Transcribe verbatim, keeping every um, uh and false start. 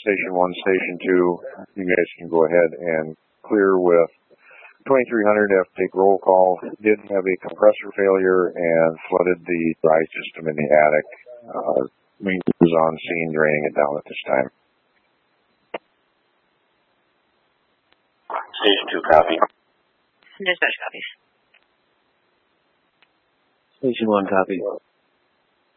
Station one, Station two, you guys can go ahead and clear with twenty-three hundred. Have to take roll call. Did have a compressor failure and flooded the dry system in the attic. Uh, maintenance is on scene, draining it down at this time. Station two, copy. Dispatch copies. Station one, copy.